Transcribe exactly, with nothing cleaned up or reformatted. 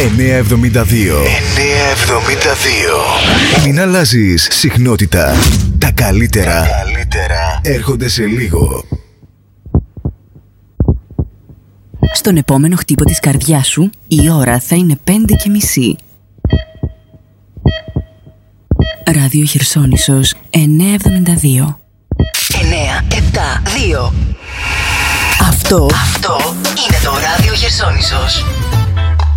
εννιακόσια εβδομήντα δύο. εννιακόσια εβδομήντα δύο. Μην αλλάζεις συχνότητα. Τα καλύτερα, Τα καλύτερα έρχονται σε λίγο. Στον επόμενο χτύπο της καρδιάς σου η ώρα θα είναι πέντε και μισή. Ράδιο Χερσόνησος εννιακόσια εβδομήντα δύο. εννέα επτά δύο. Αυτό, Αυτό είναι το Ράδιο Χερσόνησος.